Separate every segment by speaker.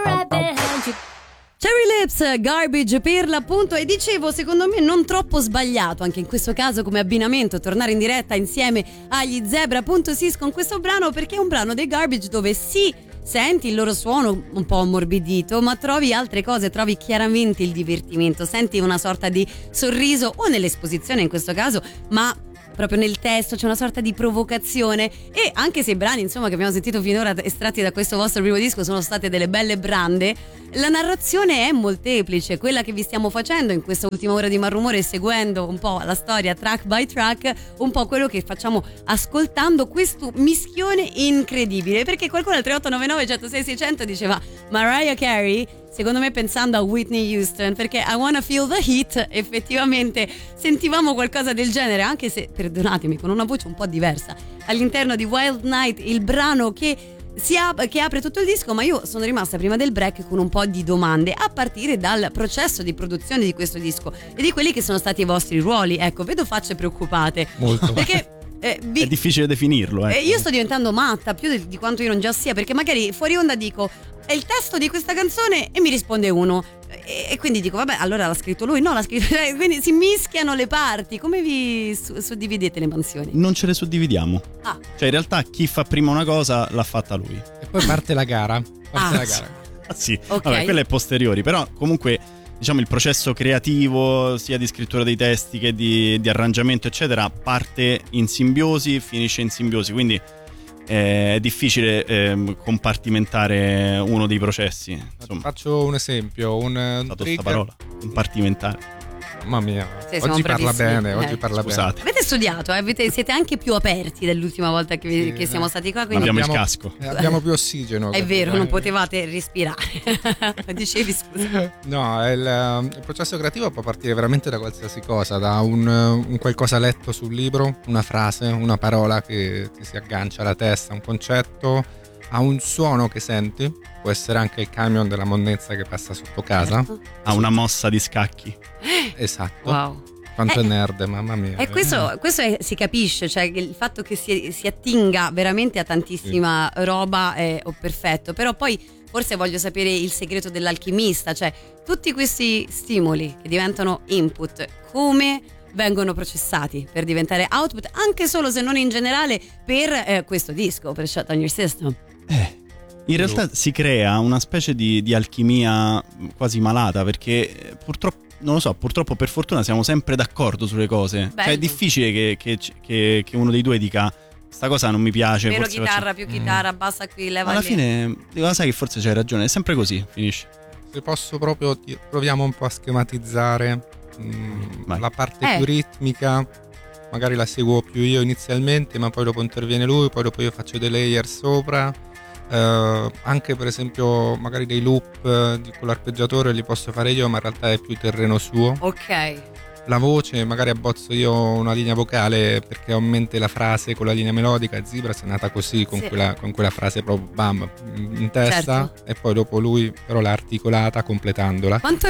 Speaker 1: right behind you.
Speaker 2: Cherry Lips, Garbage per l'appunto, e dicevo, secondo me non troppo sbagliato anche in questo caso come abbinamento tornare in diretta insieme agli Zebra.Sis con questo brano, perché è un brano dei Garbage dove sì, senti il loro suono un po' ammorbidito, ma trovi altre cose, trovi chiaramente il divertimento, senti una sorta di sorriso o nell'esposizione in questo caso, ma proprio nel testo c'è una sorta di provocazione. E anche se i brani insomma che abbiamo sentito finora estratti da questo vostro primo disco sono state delle belle brande, la narrazione è molteplice, quella che vi stiamo facendo in questa ultima ora di Malrumore, seguendo un po' la storia track by track, un po' quello che facciamo ascoltando questo mischione incredibile, perché qualcuno al 3899 106 600 diceva Mariah Carey, secondo me pensando a Whitney Houston, perché I Wanna Feel the Heat effettivamente sentivamo qualcosa del genere, anche se, perdonatemi, con una voce un po' diversa all'interno di Wild Night, il brano che apre tutto il disco. Ma io sono rimasta prima del break con un po' di domande a partire dal processo di produzione di questo disco e di quelli che sono stati i vostri ruoli. Ecco, vedo facce preoccupate
Speaker 3: molto,
Speaker 2: perché
Speaker 4: è difficile definirlo.
Speaker 2: Io sto diventando matta più di quanto io non già sia, perché magari fuori onda dico è il testo di questa canzone e mi risponde uno e quindi dico vabbè, allora l'ha scritto lui, no l'ha scritto quindi si mischiano le parti. Come vi suddividete le mansioni?
Speaker 4: Non ce le suddividiamo, cioè in realtà chi fa prima una cosa l'ha fatta lui
Speaker 3: e poi parte la gara.
Speaker 4: Sì,
Speaker 2: okay.
Speaker 4: Vabbè, quelle è posteriori, però comunque diciamo il processo creativo sia di scrittura dei testi che di arrangiamento eccetera parte in simbiosi, finisce in simbiosi, quindi è difficile compartimentare uno dei processi. Insomma.
Speaker 3: Faccio un esempio, un
Speaker 4: questa parola, compartimentare.
Speaker 3: Mamma mia,
Speaker 2: sì,
Speaker 3: oggi parla bene, oggi parla
Speaker 4: Scusate.
Speaker 2: Avete studiato, siete anche più aperti dell'ultima volta che siamo stati qua, quindi
Speaker 4: abbiamo il casco.
Speaker 3: Abbiamo più ossigeno.
Speaker 2: È vero, non potevate respirare. Dicevi, scusa.
Speaker 3: No, il processo creativo può partire veramente da qualsiasi cosa, da un qualcosa letto sul libro, una frase, una parola che ti si aggancia alla testa, un concetto, a un suono che senti, può essere anche il camion della monnezza che passa sotto casa,
Speaker 2: certo.
Speaker 4: A una mossa di scacchi.
Speaker 3: Esatto.
Speaker 2: Wow.
Speaker 3: Quanto è nerd, mamma mia.
Speaker 2: E questo si capisce, cioè il fatto che si attinga veramente a tantissima roba è perfetto, però poi forse voglio sapere il segreto dell'alchimista, cioè tutti questi stimoli che diventano input, come vengono processati per diventare output, anche solo se non in generale per questo disco, per Shut On Your System.
Speaker 4: In realtà si crea una specie di alchimia quasi malata, perché purtroppo, non lo so, purtroppo per fortuna siamo sempre d'accordo sulle cose.
Speaker 2: Bello.
Speaker 4: Cioè è difficile che uno dei due dica sta cosa non mi piace.
Speaker 2: Meno
Speaker 4: forse
Speaker 2: chitarra, più chitarra, bassa qui, leva
Speaker 4: alla
Speaker 2: lì.
Speaker 4: fine dico, sai che forse c'hai ragione, è sempre così, finisce.
Speaker 3: Se posso proprio, proviamo un po' a schematizzare la parte più ritmica. Magari la seguo più io inizialmente, ma poi dopo interviene lui, poi dopo io faccio dei layer sopra. Anche per esempio magari dei loop con l'arpeggiatore li posso fare io, ma in realtà è più terreno suo.
Speaker 2: Ok.
Speaker 3: La voce, magari abbozzo io una linea vocale perché ho in mente la frase con la linea melodica. Zebras è nata così, con quella frase proprio bam in testa, certo. E poi dopo lui però l'ha articolata completandola.
Speaker 2: Quanto è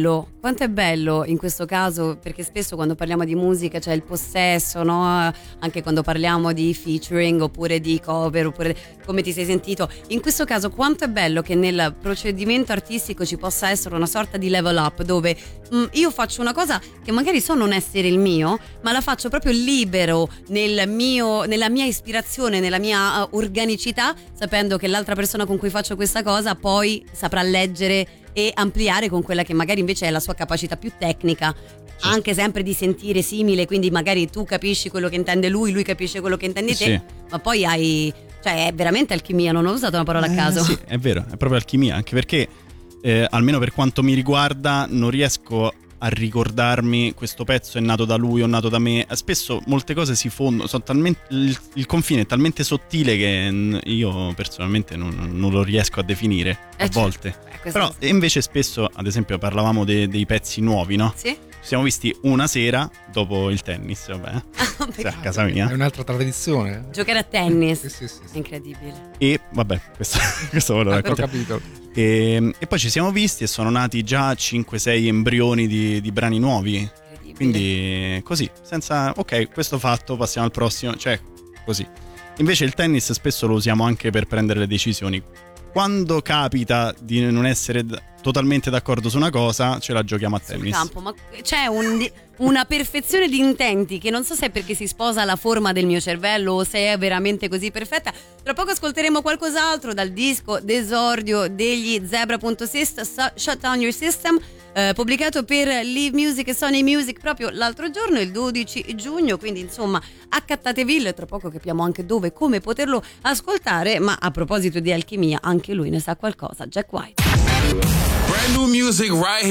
Speaker 2: bello in questo caso, perché spesso quando parliamo di musica c'è il possesso, no? Anche quando parliamo di featuring oppure di cover oppure come ti sei sentito. In questo caso quanto è bello che nel procedimento artistico ci possa essere una sorta di level up dove io faccio una cosa che magari so non essere il mio, ma la faccio proprio libero nella mia ispirazione, nella mia organicità, sapendo che l'altra persona con cui faccio questa cosa poi saprà leggere e ampliare con quella che magari invece è la sua capacità più tecnica, anche sempre di sentire simile, quindi magari tu capisci quello che intende lui capisce quello che intendi te, ma poi cioè è veramente alchimia, non ho usato una parola a caso.
Speaker 4: Sì, è vero, è proprio alchimia, anche perché almeno per quanto mi riguarda non riesco a ricordarmi questo pezzo è nato da lui o nato da me. Spesso molte cose si fondono, sono talmente, il confine è talmente sottile che io personalmente non lo riesco a definire a volte. Però invece spesso, ad esempio, parlavamo dei pezzi nuovi, no?
Speaker 2: Sì.
Speaker 4: Ci siamo visti una sera dopo il tennis, vabbè, cioè, a casa mia.
Speaker 3: È un'altra tradizione.
Speaker 2: Giocare a tennis.
Speaker 3: Sì.
Speaker 2: Incredibile.
Speaker 4: E vabbè, questo ve lo racconto.
Speaker 3: Ho capito.
Speaker 4: E poi ci siamo visti e sono nati già 5-6 embrioni di brani nuovi. Quindi così, senza ok, questo fatto, passiamo al prossimo, cioè così. Invece il tennis spesso lo usiamo anche per prendere le decisioni. quando capita di non essere totalmente d'accordo su una cosa, ce la giochiamo a tennis.
Speaker 2: Campo, ma c'è una perfezione di intenti che non so se è perché si sposa la forma del mio cervello o se è veramente così perfetta. Tra poco ascolteremo qualcos'altro dal disco d'esordio degli Zebra.Syst, Shut Down Your System, pubblicato per Live Music e Sony Music proprio l'altro giorno, il 12 giugno, quindi insomma accattatevi, tra poco capiamo anche dove e come poterlo ascoltare. Ma a proposito di alchimia, anche lui ne sa qualcosa, Jack White.
Speaker 1: Brand new music right here.